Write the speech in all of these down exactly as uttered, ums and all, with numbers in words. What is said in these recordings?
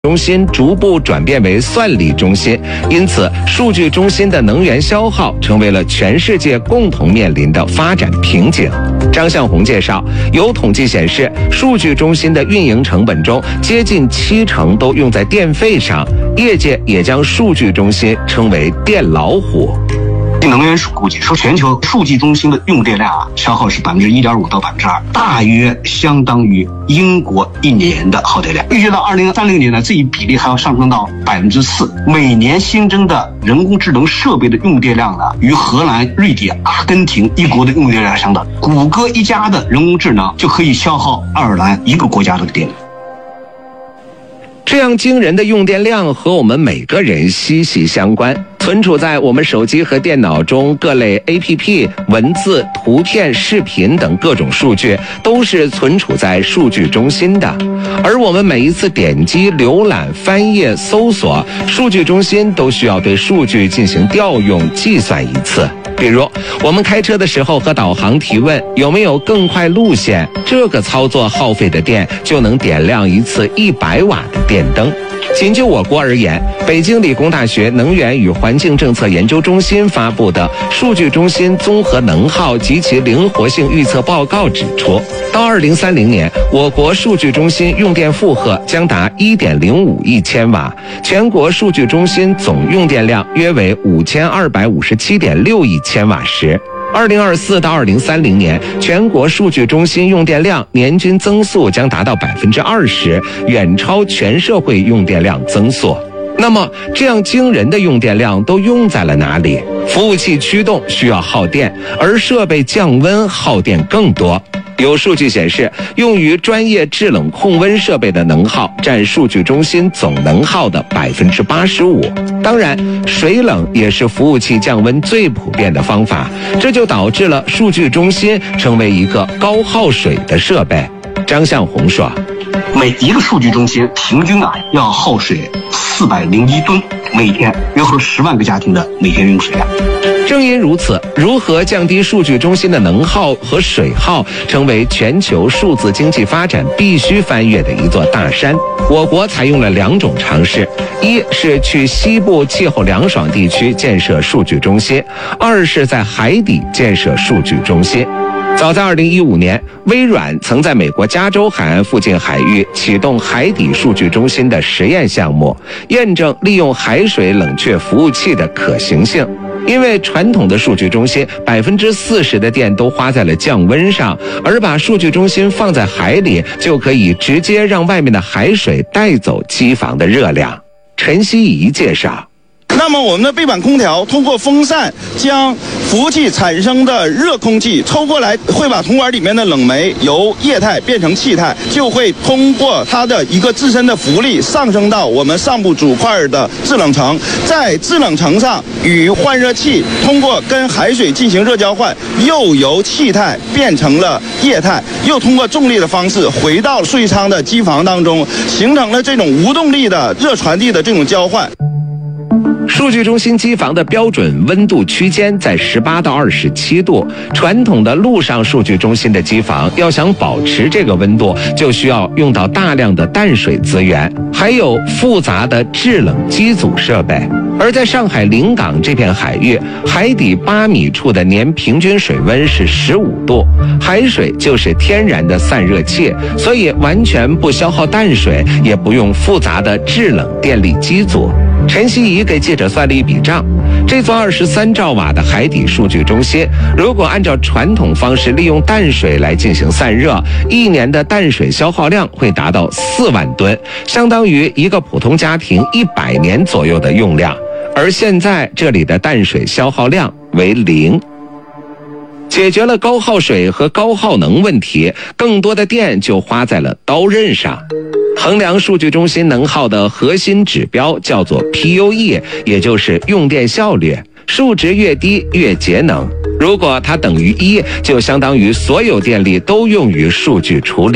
中心逐步转变为算力中心，因此数据中心的能源消耗成为了全世界共同面临的发展瓶颈。张向红介绍，有统计显示，数据中心的运营成本中接近七成都用在电费上，业界也将数据中心称为电老虎。 能源署估计说，全球数据中心的用电量啊，消耗是百分之一点五到百分之二，大约相当于英国一年的耗电量。预计到二零三零年呢，这一比例还要上升到百分之四。每年新增的人工智能设备的用电量呢，与荷兰、瑞典、阿根廷一国的用电量相等。谷歌一家的人工智能就可以消耗爱尔兰一个国家的电力。 这样惊人的用电量和我们每个人息息相关。存储在我们手机和电脑中各类 A P P、文字、图片、视频等各种数据都是存储在数据中心的，而我们每一次点击、浏览、翻页、搜索，数据中心都需要对数据进行调用、计算一次。比如，我们开车的时候和导航提问有没有更快路线，这个操作耗费的电就能点亮一次一百瓦的电灯。仅就我国而言，北京理工大学能源与环境政策研究中心发布的数据中心综合能耗及其灵活性预测报告指出，到二零三零年，我国数据中心用电负荷将达 一点零五亿千瓦，全国数据中心总用电量约为五千二百五十七点六亿千瓦时。二零二四到二零三零年，全国数据中心用电量年均增速将达到百分之二十，远超全社会用电量增速。那么，这样惊人的用电量都用在了哪里？服务器驱动需要耗电，而设备降温耗电更多。有数据显示，用于专业制冷控温设备的能耗占数据中心总能耗的百分之八十五。当然，水冷也是服务器降温最普遍的方法，这就导致了数据中心成为一个高耗水的设备。张向红说， 每一个数据中心平均啊要耗水四百零一吨，每天约合十万个家庭的每天用水量。 正因如此，如何降低数据中心的能耗和水耗，成为全球数字经济发展必须翻越的一座大山。我国采用了两种尝试，一是去西部气候凉爽地区建设数据中心，二是在海底建设数据中心。早在二零一五年，微软曾在美国加州海岸附近海域启动海底数据中心的实验项目，验证利用海水冷却服务器的可行性。因为传统的数据中心百分之四十的电都花在了降温上，而把数据中心放在海里，就可以直接让外面的海水带走机房的热量。陈希怡介绍。 那么我们的背板空调通过风扇将服务器产生的热空气抽过来，会把铜管里面的冷媒由液态变成气态，就会通过它的一个自身的浮力上升到我们上部主块的制冷层，在制冷层上与换热器通过跟海水进行热交换，又由气态变成了液态，又通过重力的方式回到数据舱的机房当中，形成了这种无动力的热传递的这种交换。 数据中心机房的标准温度区间在十八到二十七度，传统的陆上数据中心的机房要想保持这个温度，就需要用到大量的淡水资源，还有复杂的制冷机组设备。而在上海临港这片海域，海底八米处的年平均水温是十五度，海水就是天然的散热器，所以完全不消耗淡水，也不用复杂的制冷电力机组。陈希怡给记者算了一笔账，这座二十三兆瓦的海底数据中心，如果按照传统方式利用淡水来进行散热，一年的淡水消耗量会达到四万吨，相当于一个普通家庭一百年左右的用量。而现在这里的淡水消耗量为零。解决了高耗水和高耗能问题，更多的电就花在了刀刃上。衡量数据中心能耗的核心指标叫做 P U E， 也就是用电效率，数值越低越节能。如果它等于一，就相当于所有电力都用于数据处理。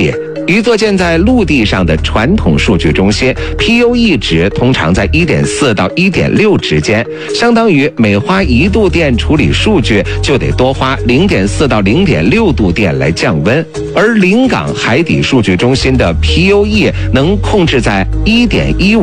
一座建在陆地上的传统数据中心 P U E 值通常在 一点四 到 一点六 之间，相当于每花一度电处理数据就得多花 零点四 到 零点六 度电来降温。而临港海底数据中心的 P U E 能控制在 一点一五